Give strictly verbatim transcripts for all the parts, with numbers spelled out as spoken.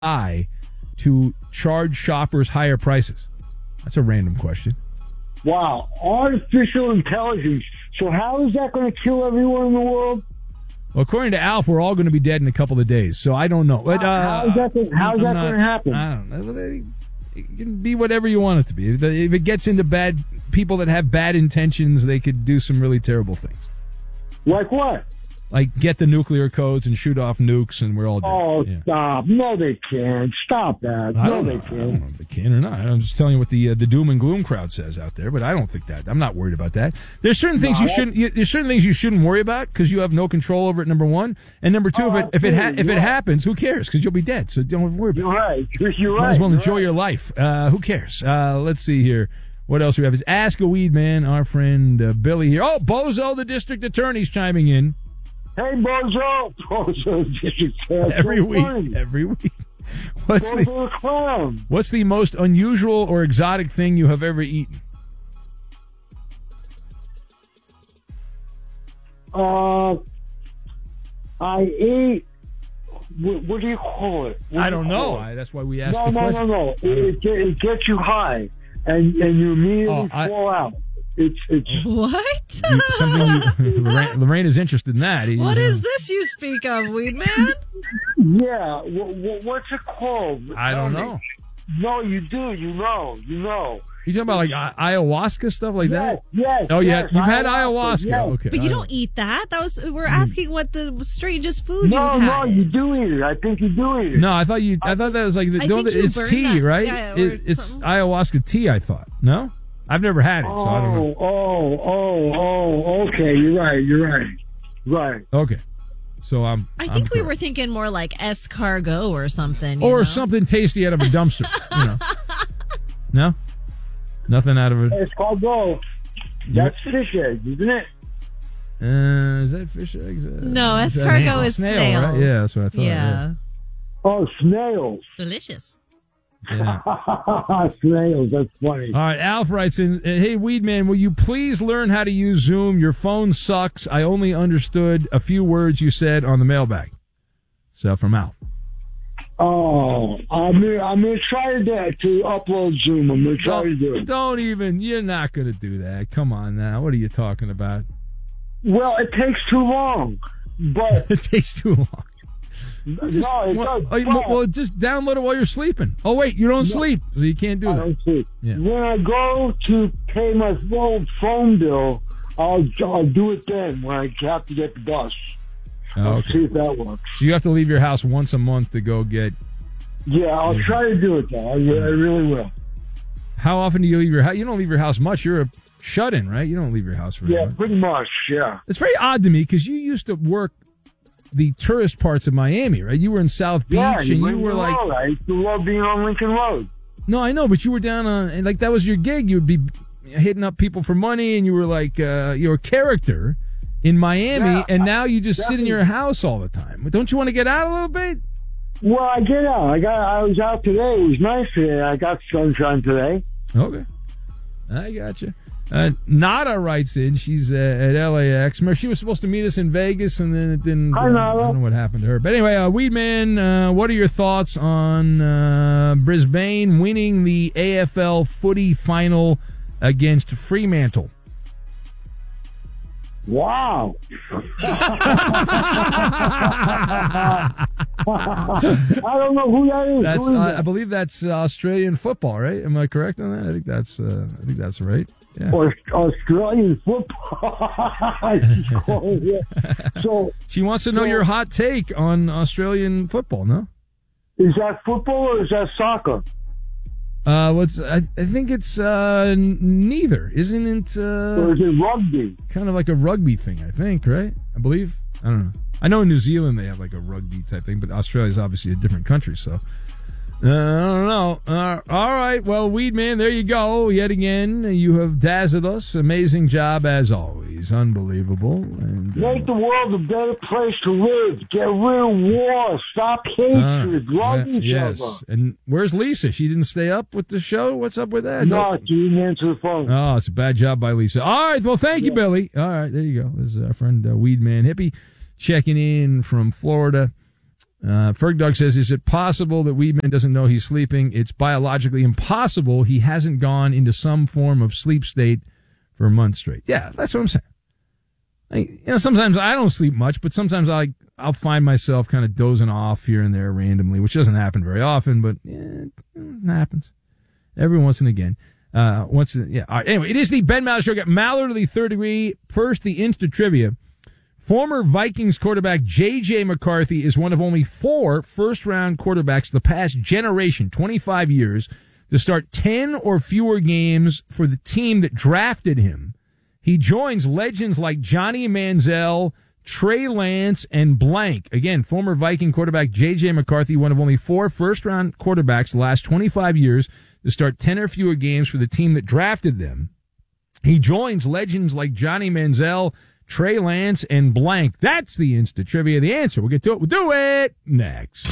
I to charge shoppers higher prices? That's a random question. Wow, artificial intelligence. So how is that going to kill everyone in the world? Well, according to Alf, we're all going to be dead in a couple of days, so I don't know. But, uh, how is that, gonna, how is that going to happen? I don't know. It can be whatever you want it to be. If it gets into bad people that have bad intentions, they could do some really terrible things. Like what? Like get the nuclear codes and shoot off nukes, and we're all dead. Oh, yeah. stop. No, they can't. Stop that. I no, don't they know. can't. I don't know if they can or not. I'm just telling you what the uh, the doom and gloom crowd says out there, but I don't think that. I'm not worried about that. There's certain things no, you shouldn't. You, there's certain things you shouldn't worry about because you have no control over it. Number one, and number two, oh, if it if it ha- if it right. happens, who cares? Because you'll be dead, so don't worry about You're it. right. You're, you're right. Might as well you're enjoy right. your life. Uh, who cares? Uh, let's see here. What else we have is Ask a Weed Man. Our friend uh, Billy here. Oh, Bozo, the district attorney's chiming in. Hey, Bozo! Bozo, every so week, funny. every week. What's Bozo the the clown. What's the most unusual or exotic thing you have ever eaten? Uh, I ate. What, what do you call it? What I do don't you know. call it? I, that's why we asked No, the no, question. no, no. It, it, get- it gets you high, and and you immediately Oh, I- fall out. It's it's. What? You- something you, Lorraine, Lorraine is interested in that. What is this you speak of, Weed Man? Yeah. What, what, what's it called? I don't Tell me. know. No, you do. You know. You know. You talking about like I- ayahuasca stuff like Yes. that? Yes. Oh yeah, yes, you've had ayahuasca. yes. Okay, But you I- don't eat that. That was we're asking what the strangest food No, you no, had. you do eat it. I think you do eat it. No, I thought you. I thought that was like the, I don't- think you it's burned tea, that. right? Yeah, or it, it's something. ayahuasca tea. I thought. No, I've never had it, so I don't know. Oh, oh, oh, oh, okay. You're right. You're right. Right. Okay, so I'm. I I'm think we correct. were thinking more like escargot or something. you or know? something tasty out of a dumpster. you know. No, nothing out of it. It's called go. That's fish eggs, isn't it? Uh, is that fish eggs? Uh, No, that escargot is snail, snails. right? Yeah, that's what I thought. Yeah. Oh, snails. Delicious. Yeah. Snails. That's funny. All right, Alf writes in, uh, hey, Weed Man, will you please learn how to use Zoom? Your phone sucks. I only understood a few words you said on the mailbag. So from Alf. Oh, I'm gonna, I'm gonna try to to upload Zoom. I'm gonna try to do Don't, it. don't even, you're not going to do that. Come on now. What are you talking about? Well, it takes too long, but It takes too long. Just, no, it well, does. oh, you- but well, just download it while you're sleeping. Oh, wait, you don't sleep, so you can't do I that. don't see. Yeah. When I go to pay my phone phone bill, I'll I'll do it then when I have to get the bus. Oh, I'll okay. see if that works. So you have to leave your house once a month to go get. Yeah, I'll try to do it though. I, re- I really will. How often do you leave your house? You don't leave your house much. You're a shut-in, right? You don't leave your house very Yeah, much. pretty much. Yeah. It's very odd to me because you used to work the tourist parts of Miami, right? You were in South Beach, Yeah, and you Lincoln were like, Road. I used to love being on Lincoln Road. no, I know, but you were down on, and like that was your gig. You would be hitting up people for money, and you were like, uh, you're a character in Miami, Yeah, and now you just sit in definitely. your house all the time. But don't you want to get out a little bit? Well, I get out. I got. I was out today. It was nice today. I got sunshine today. Okay, I got you. Uh, Nada writes in. She's uh, at L A X. Remember, she was supposed to meet us in Vegas, and then it didn't. Hi, uh, Nada. I don't know what happened to her. But anyway, uh, Weedman, uh, what are your thoughts on uh, Brisbane winning the A F L footy final against Fremantle? Wow. I don't know who that is. That's Who is uh, that? I believe that's uh, Australian football, right? Am I correct on that? I think that's uh, I think that's right. Yeah. Or Australian football. Yeah. So, She wants to know so- your hot take on Australian football. No. is that football or is that soccer? Uh, what's I, I think it's uh, n- neither, isn't it? Or Uh, is it rugby? kind of like a rugby thing, I think, right? I believe. I don't know. I know in New Zealand they have like a rugby type thing, but Australia's obviously a different country, so uh, I don't know. Uh, all right, well, Weedman, there you go. Yet again, you have dazzled us. Amazing job as always. Unbelievable. And, uh, Make the world a better place to live. Get rid of war. Stop hatred. uh, Love yeah, each yes. other. And where's Lisa? She didn't stay up with the show? What's up with that? No, she didn't answer the phone. Oh, it's a bad job by Lisa. All right, well, thank you, Billy. All right, there you go. This is our friend uh, Weedman Hippie checking in from Florida. Uh, Ferg Dog says, is it possible that Weedman doesn't know he's sleeping? It's biologically impossible. He hasn't gone into some form of sleep state for a month straight. Yeah, that's what I'm saying. I, you know, sometimes I don't sleep much, but sometimes I, I'll find myself kind of dozing off here and there randomly, which doesn't happen very often, but yeah, it happens every once and again. Uh, once, yeah. All right, anyway, it is the Ben Maller Show. Got Maller to the third degree. First, the Insta Trivia. Former Vikings quarterback J J. McCarthy is one of only four first-round quarterbacks of the past generation, twenty-five years, to start ten or fewer games for the team that drafted him. He joins legends like Johnny Manziel, Trey Lance, and blank. Again, former Viking quarterback J J. McCarthy, one of only four first-round quarterbacks the last twenty-five years to start ten or fewer games for the team that drafted them. He joins legends like Johnny Manziel, Trey Lance, and blank. That's the Insta Trivia. The answer. We'll get to it. We'll do it next.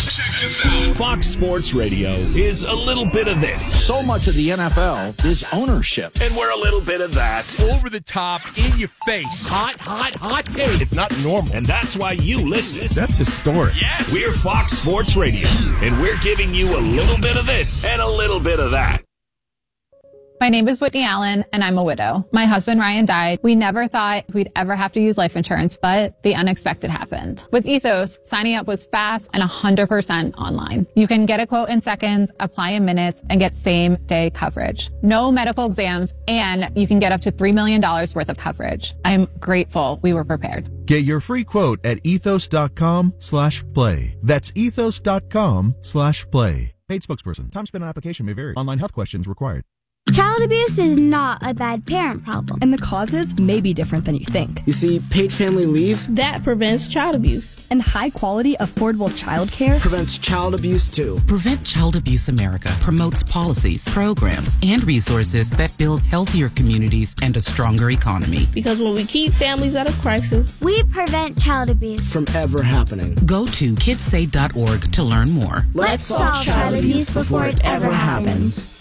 Fox Sports Radio is a little bit of this. So much of the N F L is ownership. And we're a little bit of that. Over the top, in your face. Hot, hot, hot take. It's not normal. And that's why you listen. That's historic. Yeah. We're Fox Sports Radio. And we're giving you a little bit of this and a little bit of that. My name is Whitney Allen, and I'm a widow. My husband, Ryan, died. We never thought we'd ever have to use life insurance, but the unexpected happened. With Ethos, signing up was fast and one hundred percent online. You can get a quote in seconds, apply in minutes, and get same-day coverage. No medical exams, and you can get up to three million dollars worth of coverage. I'm grateful we were prepared. Get your free quote at ethos.com slash play. That's ethos.com slash play. Paid spokesperson. Time spent on application may vary. Online health questions required. Child abuse is not a bad parent problem. And the causes may be different than you think. You see, paid family leave, that prevents child abuse. And high-quality, affordable child care prevents child abuse, too. Prevent Child Abuse America promotes policies, programs, and resources that build healthier communities and a stronger economy. Because when we keep families out of crisis, we prevent child abuse from ever happening. Go to kids say dot org to learn more. Let's solve child abuse before it ever happens.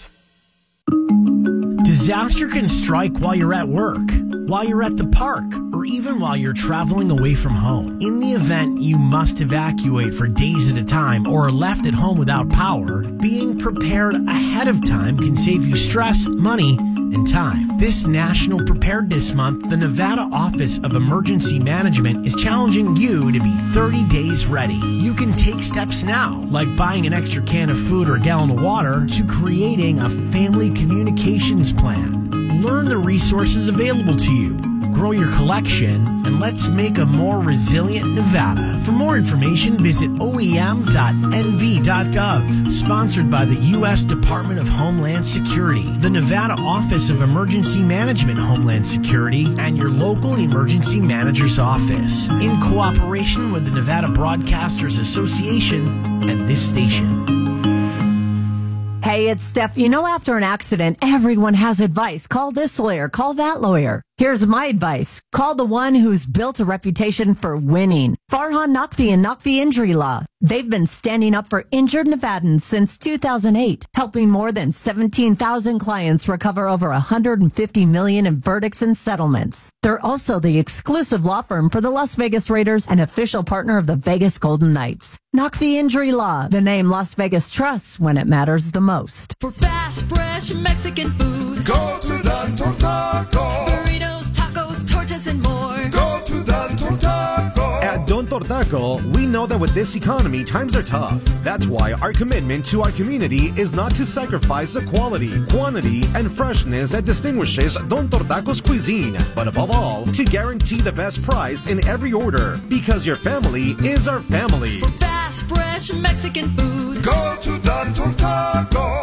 Disaster can strike while you're at work, while you're at the park, or even while you're traveling away from home. In the event you must evacuate for days at a time or are left at home without power, being prepared ahead of time can save you stress, money, and time. This National Preparedness Month, the Nevada Office of Emergency Management is challenging you to be thirty days ready. You can take steps now, like buying an extra can of food or a gallon of water, to creating a family communications plan. Learn the resources available to you. Grow your collection, and let's make a more resilient Nevada. For more information, visit O E M dot N V dot gov. Sponsored by the U S Department of Homeland Security, the Nevada Office of Emergency Management Homeland Security, and your local emergency manager's office. In cooperation with the Nevada Broadcasters Association and this station. Hey, it's Steph. You know, after an accident, everyone has advice. Call this lawyer, call that lawyer. Here's my advice. Call the one who's built a reputation for winning. Farhan Naqvi and Naqvi Injury Law. They've been standing up for injured Nevadans since two thousand eight, helping more than seventeen thousand clients recover over one hundred fifty million dollars in verdicts and settlements. They're also the exclusive law firm for the Las Vegas Raiders and official partner of the Vegas Golden Knights. Naqvi Injury Law, the name Las Vegas trusts when it matters the most. For fast, fresh Mexican food, go to Don Tortaco. Burritos, tacos, tortas, and more. Go to Don Tortaco. At Don Tortaco, we know that with this economy, times are tough. That's why our commitment to our community is not to sacrifice the quality, quantity, and freshness that distinguishes Don Tortaco's cuisine, but above all, to guarantee the best price in every order, because your family is our family. For fast, fresh Mexican food, go to Don Tortaco.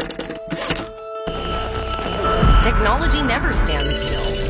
Technology never stands still.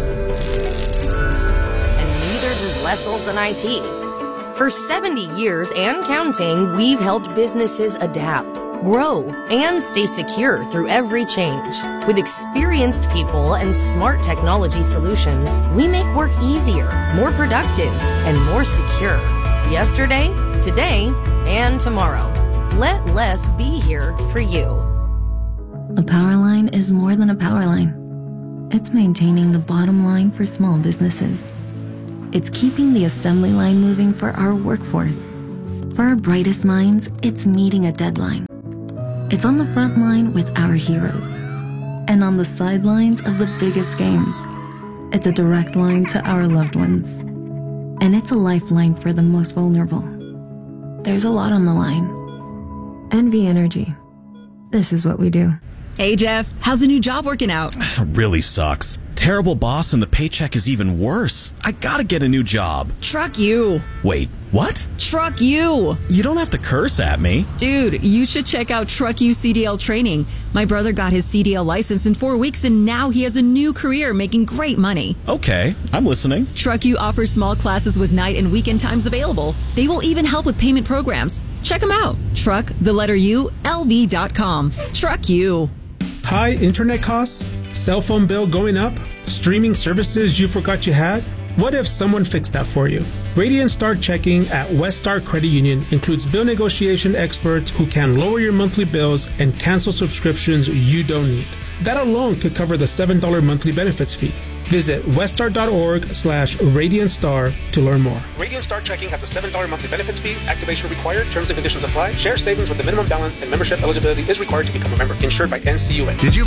And neither does Lesselson I T. For seventy years and counting, we've helped businesses adapt, grow, and stay secure through every change. With experienced people and smart technology solutions, we make work easier, more productive, and more secure. Yesterday, today, and tomorrow. Let less be here for you. A power line is more than a power line. It's maintaining the bottom line for small businesses. It's keeping the assembly line moving for our workforce. For our brightest minds, it's meeting a deadline. It's on the front line with our heroes. And on the sidelines of the biggest games. It's a direct line to our loved ones. And it's a lifeline for the most vulnerable. There's a lot on the line. N V Energy. This is what we do. Hey, Jeff, how's the new job working out? Really sucks. Terrible boss and the paycheck is even worse. I gotta get a new job. Truck you. Wait, what? Truck you. You don't have to curse at me. Dude, you should check out Truck You C D L training. My brother got his C D L license in four weeks and now he has a new career making great money. Okay, I'm listening. Truck You offers small classes with night and weekend times available. They will even help with payment programs. Check them out. Truck, the letter U, L V dot com. Truck You. High internet costs? Cell phone bill going up? Streaming services you forgot you had? What if someone fixed that for you? Radiant Star Checking at West Star Credit Union includes bill negotiation experts who can lower your monthly bills and cancel subscriptions you don't need. That alone could cover the seven dollars monthly benefits fee. Visit weststar.org slash Radiant Star to learn more. Radiant Star Checking has a seven dollars monthly benefits fee. Activation required. Terms and conditions apply. Share savings with the minimum balance and membership eligibility is required to become a member. Insured by N C U A. Did you